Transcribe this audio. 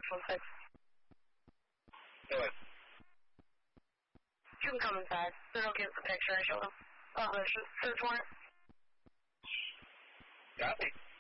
616. Go ahead. You can come inside. Then I'll give the picture I showed him. The search warrant. Copy.